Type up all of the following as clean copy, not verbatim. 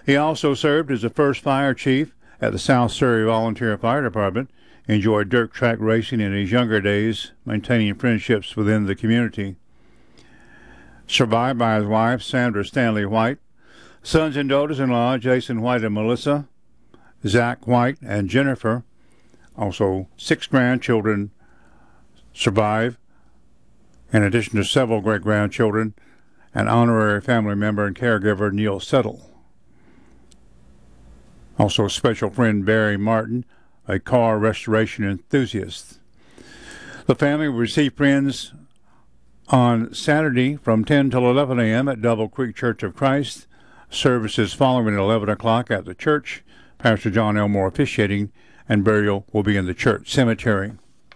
He also served as the first fire chief at the South Surrey Volunteer Fire Department, enjoyed dirt track racing in his younger days, maintaining friendships within the community. Survived by his wife, Sandra Stanley White, sons and daughters-in-law, Jason White and Melissa, Zach White and Jennifer. Also, 6 grandchildren survive, in addition to several great-grandchildren, an honorary family member and caregiver, Neil Settle. Also, special friend Barry Martin, a car restoration enthusiast. The family will receive friends on Saturday from 10 till 11 a.m. at Double Creek Church of Christ. Services following at 11 o'clock at the church. Pastor John Elmore officiating, and burial will be in the church cemetery.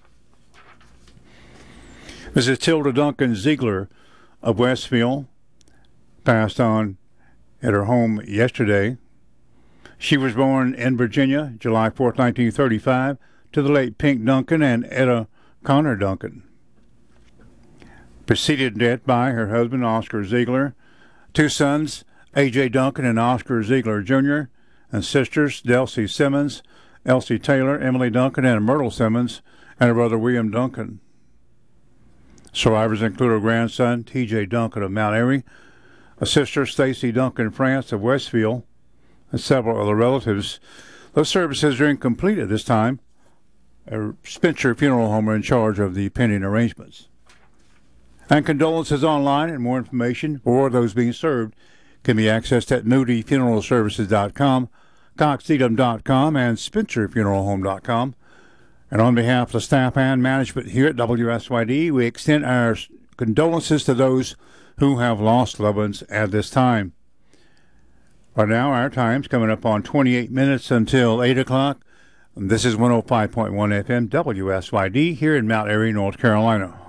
Mrs. Tilda Duncan Ziegler of Westfield passed on at her home yesterday. She was born in Virginia, July 4, 1935, to the late Pink Duncan and Etta Connor Duncan. Preceded in death by her husband, Oscar Ziegler, 2 sons, A.J. Duncan and Oscar Ziegler, Jr., and sisters, Delcy Simmons, Elsie Taylor, Emily Duncan, and Myrtle Simmons, and her brother, William Duncan. Survivors include her grandson, T.J. Duncan of Mount Airy, a sister, Stacy Duncan France of Westfield, and several other relatives. Those services are incomplete at this time. Spencer Funeral Home are in charge of the pending arrangements. And condolences online and more information for those being served can be accessed at moodyfuneralservices.com, coxedum.com, and spencerfuneralhome.com. And on behalf of the staff and management here at WSYD, we extend our condolences to those who have lost loved ones at this time. Right now, our time's coming up on 28 minutes until 8 o'clock. This is 105.1 FM WSYD here in Mount Airy, North Carolina.